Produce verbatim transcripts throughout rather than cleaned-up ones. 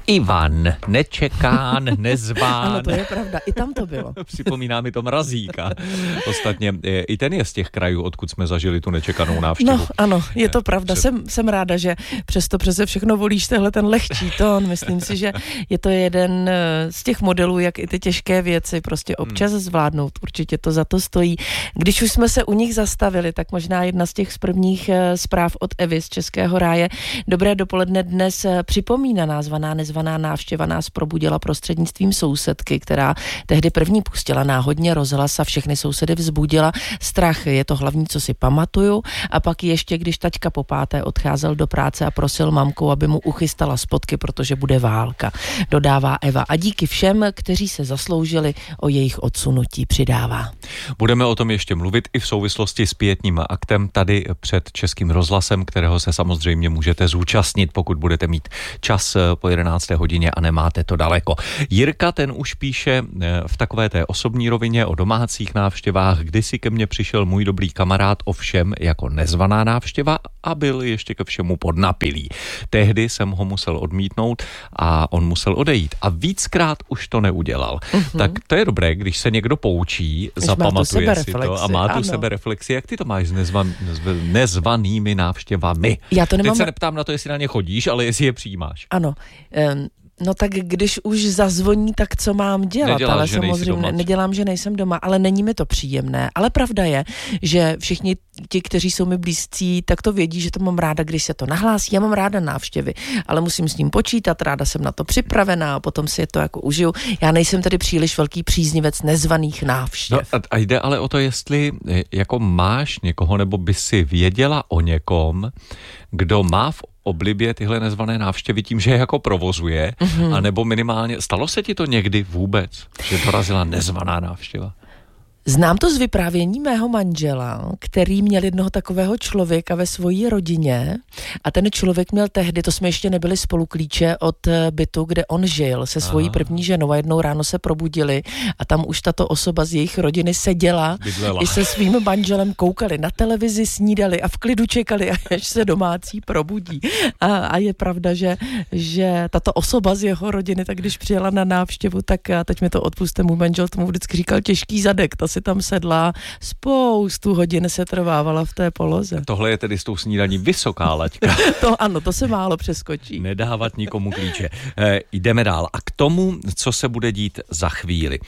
Ivan, nečekán, nezván. Ano, to je pravda, i tam to bylo. Připomíná mi to Mrazíka. Ostatně i ten je z těch krajů, odkud jsme zažili tu nečekanou návštěvu. No ano, je to pravda. Před... Jsem, jsem ráda, že přesto přeze všechno volíš tehle ten lehčí tón. Myslím si, že je to jeden z těch modelů, jak i ty těžké věci prostě občas hmm. zvládnout. Určitě to za to stojí. Když už jsme se u nich zastavili, tak možná jedna z těch z prvních zpráv od Evy z Českého ráje. Dobré dopoledne, dnes připomínaná zvaná nezvaná návštěva nás probudila prostřednictvím sousedky, která tehdy první pustila náhodně rozhlas a všechny sousedy vzbudila. Strach je to hlavní, co si pamatuju. A pak ještě, když taťka po páté odcházel do práce a prosil mamku, aby mu uchystala spotky, protože bude válka. Dodává Eva. A díky všem, kteří se zasloužili o jejich odsunutí, přidává. Budeme o tom ještě mluvit i v souvislosti s pietním aktem tady před Českým rozhlasem, kterého se samozřejmě můžete zúčastnit, pokud budete mít čas po jedenácté hodině a nemáte to daleko. Jirka, ten už píše v takové té osobní rovině o domácích návštěvách. Kdysi ke mně přišel můj dobrý kamarád, ovšem jako nezvaná návštěva a byl ještě ke všemu podnapilý. Tehdy jsem ho musel odmítnout a on musel odejít. A víckrát už to neudělal. Mm-hmm. Tak to je dobré, když se někdo poučí, když zapamatuje si to a má tu sebereflexi. Jak ty to máš s nezvan, nezvanými návštěvami? Já to nemám... Teď se neptám na to, jestli na ně chodíš, ale jestli je přijímáš. Ano. Um... No tak když už zazvoní, tak co mám dělat? Neděláš, ale že samozřejmě nedělám, že nejsem doma, ale není mi to příjemné. Ale pravda je, že všichni ti, kteří jsou mi blízcí, tak to vědí, že to mám ráda, když se to nahlásí. Já mám ráda návštěvy, ale musím s ním počítat, ráda jsem na to připravená a potom si je to jako užiju. Já nejsem tedy příliš velký příznivec nezvaných návštěv. No a jde ale o to, jestli jako máš někoho, nebo by si věděla o někom, kdo má v oblibě tyhle nezvané návštěvy tím, že je jako provozuje, mm-hmm. anebo minimálně, stalo se ti to někdy vůbec, že dorazila nezvaná návštěva? Znám to z vyprávění mého manžela, který měl jednoho takového člověka ve svojí rodině a ten člověk měl tehdy, to jsme ještě nebyli spolu, klíče od bytu, kde on žil se svojí Aha. první ženou a jednou ráno se probudili a tam už tato osoba z jejich rodiny seděla Bydlela. i se svým manželem, koukali na televizi, snídali a v klidu čekali, až se domácí probudí. A, a je pravda, že, že tato osoba z jeho rodiny, tak když přijela na návštěvu, tak a teď mi to odpuste, můj manžel tomu vždycky říkal těžký zadek, ta si tam sedla, spoustu hodin se trvávala v té poloze. Tohle je tedy s tou snídaní vysoká laťka. To ano, to se málo přeskočí. Nedávat nikomu klíče. E, jdeme dál. A k tomu, co se bude dít za chvíli. E,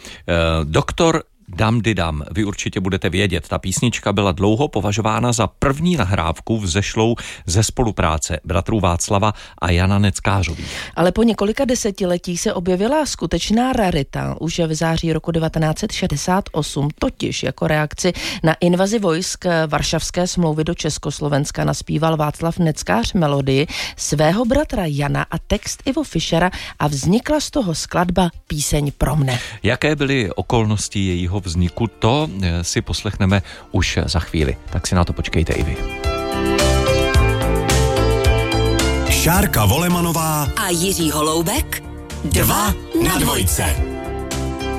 doktor Dam di dam, vy určitě budete vědět, ta písnička byla dlouho považována za první nahrávku vzešlou ze spolupráce bratrů Václava a Jana Neckářových. Ale po několika desetiletích se objevila skutečná rarita už v září roku devatenáct set šedesát osm, totiž jako reakci na invazi vojsk Varšavské smlouvy do Československa naspíval Václav Neckář melodii svého bratra Jana a text Ivo Fischera a vznikla z toho skladba Píseň pro mne. Jaké byly okolnosti jejího vzniku, to si poslechneme už za chvíli. Tak si na to počkejte i vy. Šárka Volemanová a Jiří Holoubek Dva na dvojce.